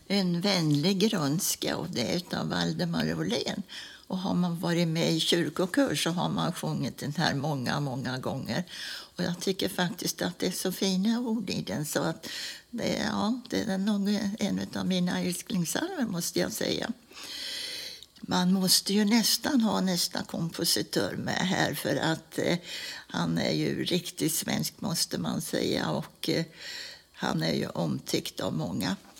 En vänlig grönska, och det är utav Valdemar Åhlén. Och har man varit med i kyrkokör så har man sjungit den här många gånger. Och jag tycker faktiskt att det är så fina ord i den, så att det är nog en av mina älsklingssalmer, måste jag säga. Man måste ju nästan ha nästa kompositör med här, för att han är ju riktigt svensk, måste man säga, och han är ju omtyckt av många.